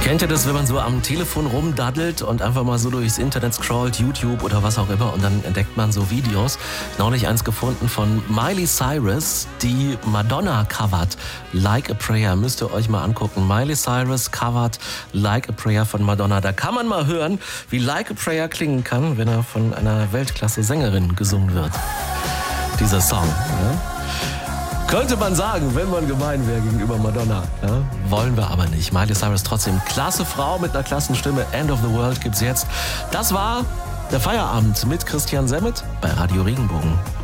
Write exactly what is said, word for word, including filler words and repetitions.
Kennt ihr das, wenn man so am Telefon rumdaddelt und einfach mal so durchs Internet scrollt, YouTube oder was auch immer, und dann entdeckt man so Videos? Neulich eins gefunden von Miley Cyrus, die Madonna covert, Like a Prayer. Müsst ihr euch mal angucken. Miley Cyrus covert Like a Prayer von Madonna. Da kann man mal hören, wie Like a Prayer klingen kann, wenn er von einer Weltklasse-Sängerin gesungen wird. Dieser Song, ja? Könnte man sagen, wenn man gemein wäre gegenüber Madonna. Ja? Wollen wir aber nicht. Miley Cyrus trotzdem klasse Frau mit einer klassen Stimme. End of the World gibt's jetzt. Das war der Feierabend mit Christian Semmet bei Radio Regenbogen.